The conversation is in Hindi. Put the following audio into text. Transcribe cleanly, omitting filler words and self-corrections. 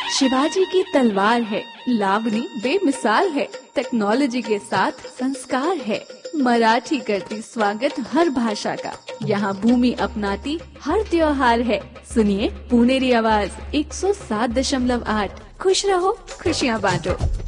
शिवाजी की तलवार है, लावणी बेमिसाल है, टेक्नोलॉजी के साथ संस्कार है। मराठी करती स्वागत हर भाषा का, यहाँ भूमि अपनाती हर त्योहार है। सुनिए पुणेरी आवाज 107.8। खुश रहो, खुशियाँ बांटो।